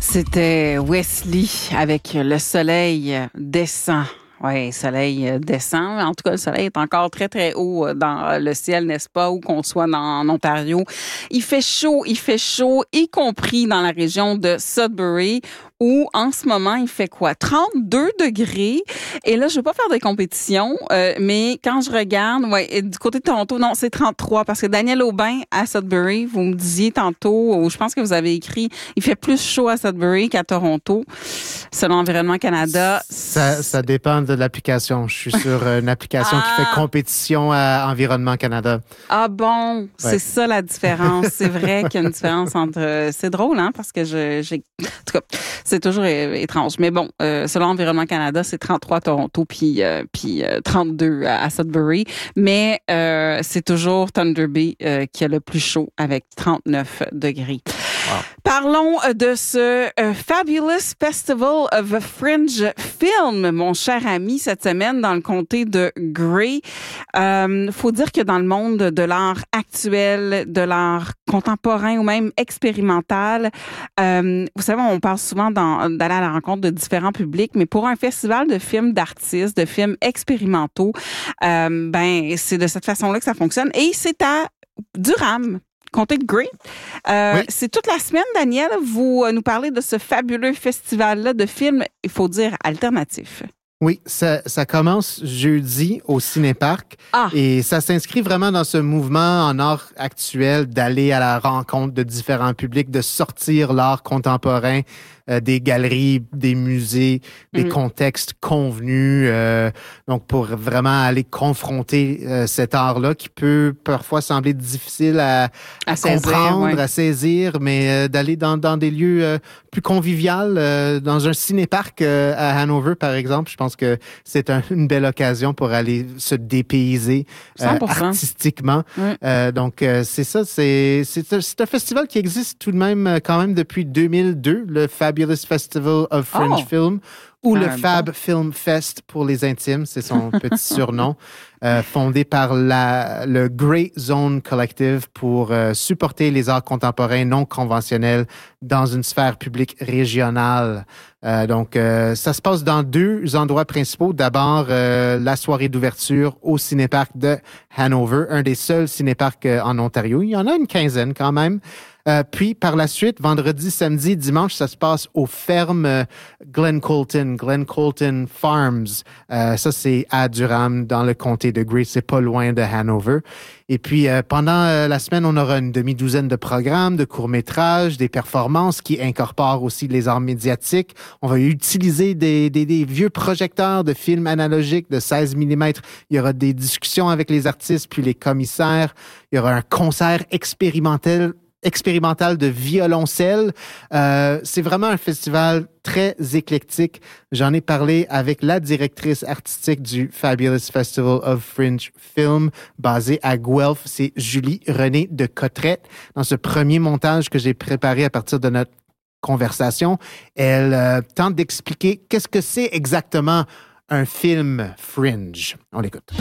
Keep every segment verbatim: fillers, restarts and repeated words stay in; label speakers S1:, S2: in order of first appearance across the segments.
S1: C'était Wesley avec Le soleil descend. Oui, le soleil descend. En tout cas, le soleil est encore très, très haut dans le ciel, n'est-ce pas, où qu'on soit dans, en Ontario. Il fait chaud, il fait chaud, y compris dans la région de Sudbury, où en ce moment, il fait quoi? trente-deux degrés. Et là, je veux pas faire de compétition, euh, mais quand je regarde, ouais, du côté de Toronto, non, c'est trente-trois, parce que Daniel Aubin à Sudbury, vous me disiez tantôt, ou je pense que vous avez écrit, il fait plus chaud à Sudbury qu'à Toronto, selon Environnement Canada.
S2: Ça, ça dépend de l'application. Je suis sur une application ah. qui fait compétition à Environnement Canada.
S1: Ah bon, ouais. C'est ça la différence. C'est vrai qu'il y a une différence entre... C'est drôle, hein, parce que je, j'ai... En tout cas, c'est toujours étrange. Mais bon, euh, selon Environnement Canada, c'est trente-trois à Toronto, puis, euh, puis euh, trente-deux à, à Sudbury. Mais euh, c'est toujours Thunder Bay euh, qui a le plus chaud avec trente-neuf degrés. Wow. Parlons de ce uh, Fabulous Festival of Fringe Film, mon cher ami, cette semaine dans le comté de Grey. Euh, faut dire que dans le monde de l'art actuel, de l'art contemporain ou même expérimental, euh, vous savez, on parle souvent dans, d'aller à la rencontre de différents publics, mais pour un festival de films d'artistes, de films expérimentaux, euh, ben c'est de cette façon-là que ça fonctionne. Et c'est à Durham, comté de Grey. Euh, oui. C'est toute la semaine, Daniel, vous nous parlez de ce fabuleux festival-là de films, il faut dire, alternatifs.
S2: Oui, ça, ça commence jeudi au Cinéparc ah. et ça s'inscrit vraiment dans ce mouvement en art actuel d'aller à la rencontre de différents publics, de sortir l'art contemporain euh, des galeries, des musées, des mm. contextes convenus, euh, donc pour vraiment aller confronter euh, cet art-là qui peut parfois sembler difficile à, à, à comprendre, saisir, ouais. à saisir, mais euh, d'aller dans, dans des lieux euh, plus conviviaux, euh, dans un cinéparc euh, à Hanover, par exemple. Je pense que c'est un, une belle occasion pour aller se dépayser euh, artistiquement. Oui. Euh, donc, euh, c'est ça. C'est, c'est, un, c'est un festival qui existe tout de même quand même depuis deux mille deux, le Fabulous Festival of Fringe oh. Film, ou ah, le Fab bon. Film Fest pour les intimes, c'est son petit surnom, euh, fondé par la, le Grey Zone Collective pour euh, supporter les arts contemporains non conventionnels dans une sphère publique régionale. Euh, donc, euh, ça se passe dans deux endroits principaux. D'abord, euh, la soirée d'ouverture au cinéparc de Hanover, un des seuls cinéparcs euh, en Ontario. Il y en a une quinzaine quand même. Euh, puis, par la suite, vendredi, samedi, dimanche, ça se passe aux fermes euh, Glen Colton, Glen Colton Farms. Euh, ça, c'est à Durham, dans le comté de Grey. C'est pas loin de Hanover. Et puis, euh, pendant euh, la semaine, on aura une demi-douzaine de programmes, de courts-métrages, des performances qui incorporent aussi les arts médiatiques. On va utiliser des, des, des vieux projecteurs de films analogiques de seize millimètres. Il y aura des discussions avec les artistes puis les commissaires. Il y aura un concert expérimental expérimental de violoncelle. Euh, c'est vraiment un festival très éclectique. J'en ai parlé avec la directrice artistique du Fabulous Festival of Fringe Film, basé à Guelph. C'est Julie René de Cotterette. Dans ce premier montage que j'ai préparé à partir de notre conversation, elle euh, tente d'expliquer qu'est-ce que c'est exactement un film fringe. On l'écoute.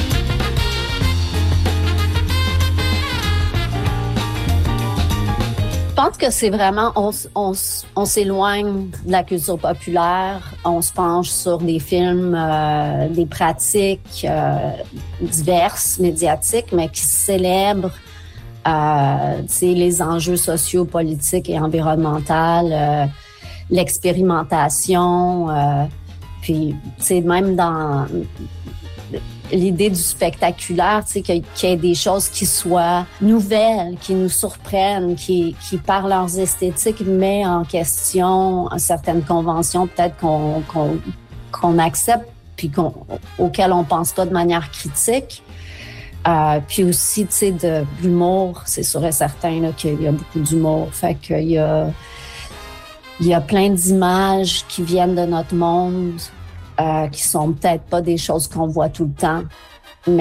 S3: Je pense que c'est vraiment, on, on, on s'éloigne de la culture populaire, on se penche sur des films, euh, des pratiques euh, diverses, médiatiques, mais qui célèbrent euh, les enjeux sociaux, politiques et environnementaux, euh, l'expérimentation, euh, puis même dans l'idée du spectaculaire, tu sais, qu'il y ait des choses qui soient nouvelles, qui nous surprennent, qui, qui par leurs esthétiques, met en question certaines conventions peut-être qu'on, qu'on, qu'on accepte puis qu'on, auxquelles on pense pas de manière critique. Euh, puis aussi, tu sais, de l'humour, c'est sûr et certain là, qu'il y a beaucoup d'humour. Fait qu'il y a, il y a plein d'images qui viennent de notre monde, Euh, qui sont peut-être pas des choses qu'on voit tout le temps.